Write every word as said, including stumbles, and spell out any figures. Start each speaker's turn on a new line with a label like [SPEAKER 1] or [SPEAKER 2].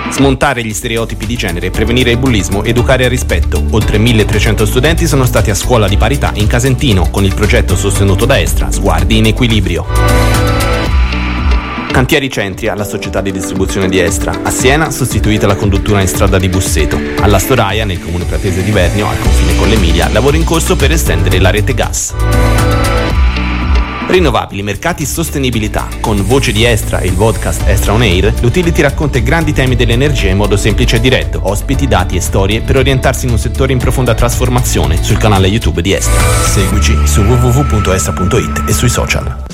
[SPEAKER 1] Smontare gli stereotipi di genere, prevenire il bullismo, educare al rispetto. Oltre milletrecento studenti sono stati a scuola di parità in Casentino con il progetto sostenuto da Estra, Sguardi in Equilibrio. Cantieri Centria, la società di distribuzione di Estra. A Siena, sostituita la conduttura in strada di Busseto. Alla Storaia, nel comune pratese di Vernio, al confine con l'Emilia, lavoro in corso per estendere la rete gas. Rinnovabili, mercati, sostenibilità. Con Voce di Estra e il podcast Estra On Air, l'Utility racconta i grandi temi dell'energia in modo semplice e diretto, ospiti, dati e storie per orientarsi in un settore in profonda trasformazione sul canale YouTube di Estra. Seguici su w w w punto estra punto i t e sui social.